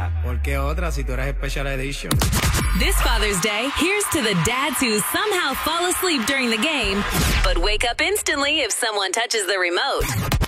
¿Por qué otra si tú eres Special Edition? This Father's Day, here's to the dads who somehow fall asleep during the game, but wake up instantly if someone touches the remote.